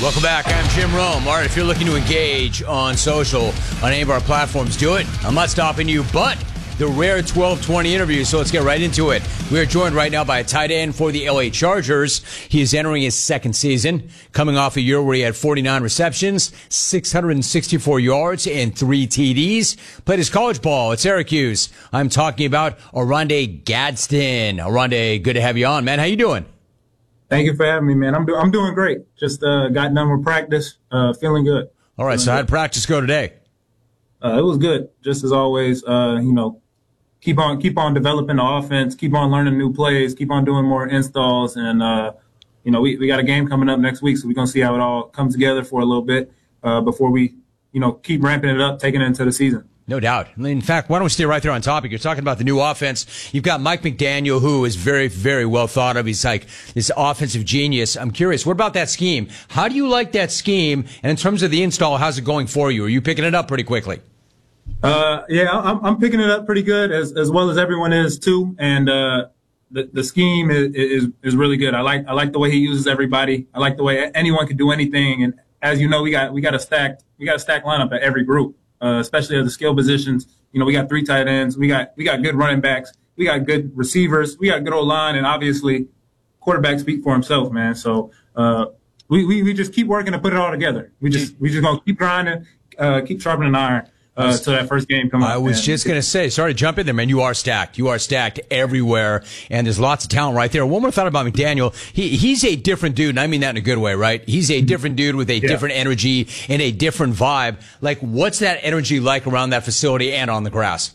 Welcome back. I'm Jim Rome. All right, if you're looking to engage on social, on any of our platforms, do it. I'm not stopping you, but the rare 12:20 interview, so let's get right into it. We are joined right now by a tight end for the LA Chargers. He is entering his second season, coming off a year where he had 49 receptions, 664 yards, and 3 TDs. Played his college ball at Syracuse. I'm talking about Oronde Gadsden. Oronde, good to have you on, man. How you doing? Thank you for having me, man. I'm doing great. Just got done with practice, feeling good. All right, so how'd practice go today? It was good, just as always. Keep on developing the offense, keep on learning new plays, keep on doing more installs, and we got a game coming up next week, so we're gonna see how it all comes together for a little bit before we keep ramping it up, taking it into the season. No doubt. In fact, why don't we stay right there on topic? You're talking about the new offense. You've got Mike McDaniel, who is very, very well thought of. He's like this offensive genius. I'm curious, what about that scheme? How do you like that scheme? And in terms of the install, how's it going for you? Are you picking it up pretty quickly? I'm picking it up pretty good, as well as everyone is too. And the scheme is really good. I like the way he uses everybody. I like the way anyone can do anything. And as you know, we got a stacked lineup at every group. Especially at the skill positions. We got 3 tight ends. We got good running backs. We got good receivers. We got good old line, and obviously, quarterback speak for himself, man. So we just keep working to put it all together. We just gonna keep grinding, keep sharpening iron. So that first game come up. I was just going to say, sorry to jump in there, man. You are stacked. You are stacked everywhere, and there's lots of talent right there. One more thought about McDaniel. He's a different dude, and I mean that in a good way, right? He's a different dude with a different energy and a different vibe. Like, what's that energy like around that facility and on the grass?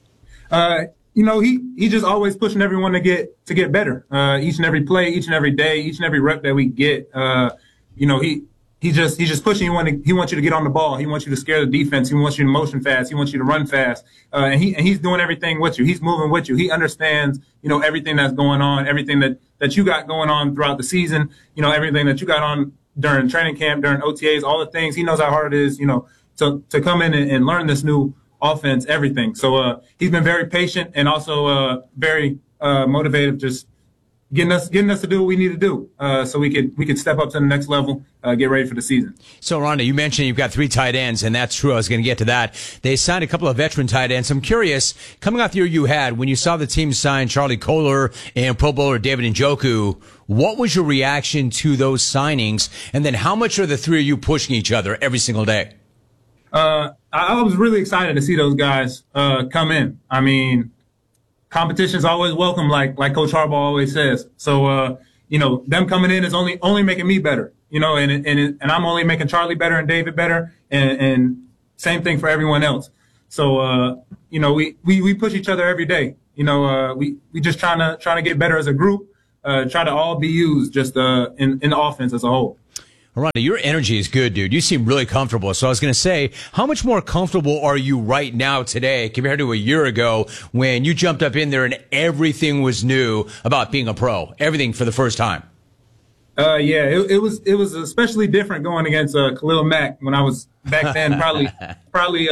He just always pushing everyone to get better. Each and every play, each and every day, each and every rep that we get. He's just pushing. He wants you to get on the ball. He wants you to scare the defense. He wants you to motion fast. He wants you to run fast. And he's doing everything with you. He's moving with you. He understands, everything that's going on, everything that you got going on throughout the season, everything that you got on during training camp, during OTAs, all the things. He knows how hard it is, to come in and learn this new offense, everything. So, he's been very patient and also, very, motivated, just getting us to do what we need to do, so we could step up to the next level, get ready for the season. So, Rhonda, you mentioned you've got 3 tight ends, and that's true. I was going to get to that. They signed a couple of veteran tight ends. I'm curious, coming off the year you had, when you saw the team sign Charlie Kolar and Pro Bowler David Njoku, what was your reaction to those signings? And then how much are the 3 of you pushing each other every single day? I was really excited to see those guys come in. I mean, competition is always welcome, like Coach Harbaugh always says. So, them coming in is only making me better, and I'm only making Charlie better and David better, and same thing for everyone else. So, we push each other every day. We just trying to get better as a group, try to all be used just in the offense as a whole. Rhonda, your energy is good, dude. You seem really comfortable. So I was going to say, how much more comfortable are you right now today compared to a year ago when you jumped up in there and everything was new about being a pro, everything for the first time? It was especially different going against Khalil Mack when I was back then, probably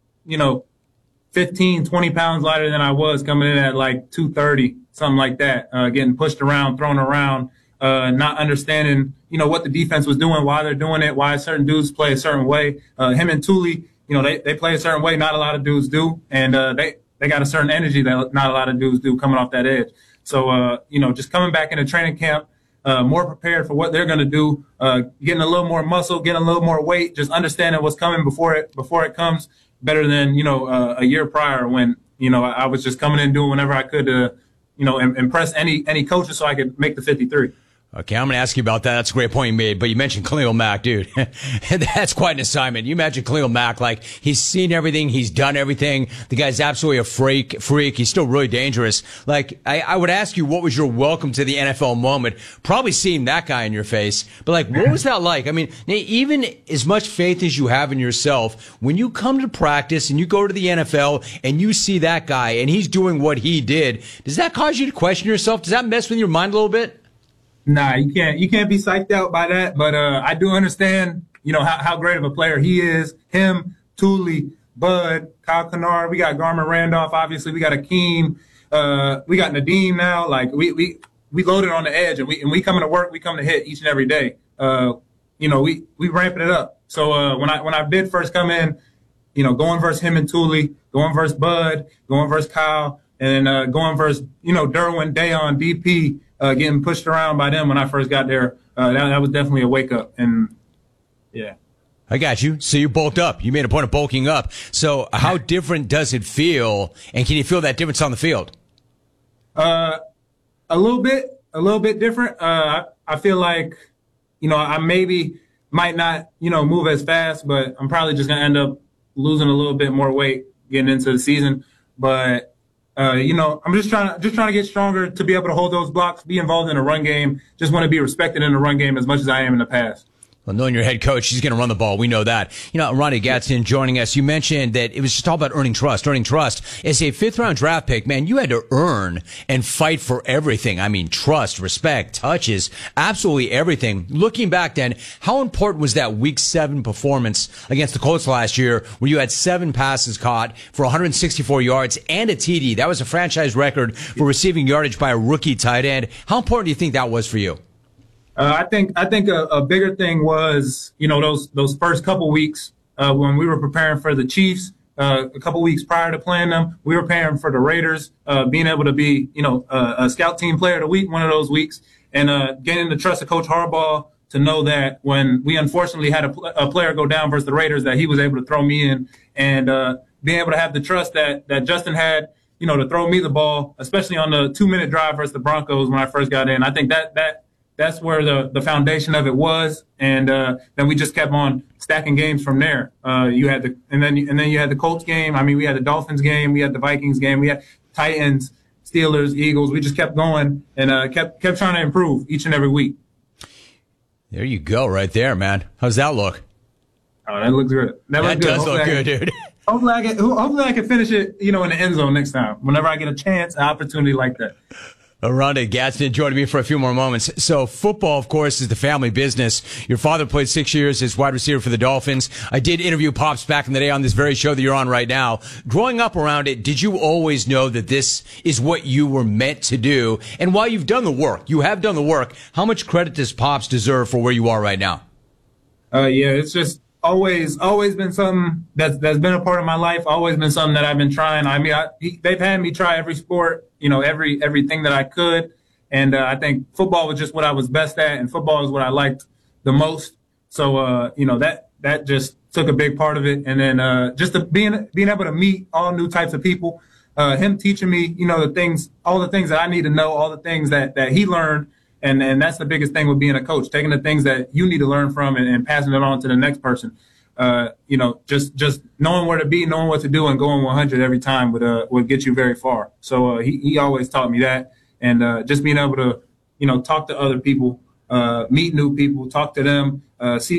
15, 20 pounds lighter than I was, coming in at like 230, something like that, getting pushed around, thrown around. Not understanding, what the defense was doing, why they're doing it, why certain dudes play a certain way. Him and Thule, they play a certain way, not a lot of dudes do. And, they got a certain energy that not a lot of dudes do coming off that edge. So, just coming back into training camp, more prepared for what they're going to do, getting a little more muscle, getting a little more weight, just understanding what's coming before it comes, better than, a year prior when, I was just coming in doing whatever I could to, impress any coaches so I could make the 53. Okay, I'm going to ask you about that. That's a great point you made. But you mentioned Khalil Mack, dude. That's quite an assignment. You imagine Khalil Mack, like, he's seen everything. He's done everything. The guy's absolutely a freak. He's still really dangerous. Like, I would ask you, what was your welcome to the NFL moment? Probably seeing that guy in your face. But, like, what was that like? I mean, even as much faith as you have in yourself, when you come to practice and you go to the NFL and you see that guy and he's doing what he did, does that cause you to question yourself? Does that mess with your mind a little bit? Nah, you can't be psyched out by that. But I do understand, how great of a player he is. Him, Thule, Bud, Kyle Kennard. We got Garmin Randolph. Obviously, we got Akeem. We got Nadeem now. Like we loaded on the edge, and we coming to work. We come to hit each and every day. we ramping it up. So when I did first come in, going versus him and Thule, going versus Bud, going versus Kyle, and then going versus Derwin, Dayon, DP, getting pushed around by them when I first got there. That was definitely a wake up, and yeah. I got you. So you bulked up. You made a point of bulking up. So how different does it feel, and can you feel that difference on the field? A little bit different. I feel like, I maybe might not, move as fast, but I'm probably just going to end up losing a little bit more weight getting into the season. But, I'm just trying to get stronger to be able to hold those blocks, be involved in the run game. Just want to be respected in the run game as much as I am in the past. Well, knowing your head coach, he's going to run the ball. We know that. Ronnie Gadsden joining us. You mentioned that it was just all about earning trust. Earning trust. As a fifth-round draft pick, man, you had to earn and fight for everything. I mean, trust, respect, touches, absolutely everything. Looking back then, how important was that Week 7 performance against the Colts last year where you had 7 passes caught for 164 yards and a TD? That was a franchise record for receiving yardage by a rookie tight end. How important do you think that was for you? I think a bigger thing was, those first couple weeks when we were preparing for the Chiefs, a couple weeks prior to playing them, we were preparing for the Raiders, being able to be, a scout team player of the week, one of those weeks, and getting the trust of Coach Harbaugh to know that when we unfortunately had a player go down versus the Raiders, that he was able to throw me in, and being able to have the trust that Justin had, to throw me the ball, especially on the 2-minute drive versus the Broncos when I first got in. I think that's where the foundation of it was, and then we just kept on stacking games from there. You had and then you had the Colts game. I mean, we had the Dolphins game, we had the Vikings game, we had Titans, Steelers, Eagles. We just kept going and kept trying to improve each and every week. There you go, right there, man. How's that look? Oh, that looks good. That does look good, dude. Hopefully I can finish it, in the end zone next time. Whenever I get a chance, an opportunity like that. Ronnie Gadsden joining me for a few more moments. So football, of course, is the family business. Your father played 6 years as wide receiver for the Dolphins. I did interview Pops back in the day on this very show that you're on right now. Growing up around it, did you always know that this is what you were meant to do? And while you've done the work, you have done the work, how much credit does Pops deserve for where you are right now? Yeah, it's just always been something that's been a part of my life, always been something that I've been trying. I mean, they've had me try every sport, everything that I could. And I think football was just what I was best at, and football is what I liked the most. So, that just took a big part of it. And then just being able to meet all new types of people, him teaching me, all the things that I need to know, all the things that he learned. And that's the biggest thing with being a coach, taking the things that you need to learn from and passing it on to the next person. Just knowing where to be, knowing what to do, and going 100 every time would get you very far. So he always taught me that, and just being able to talk to other people, meet new people, talk to them, see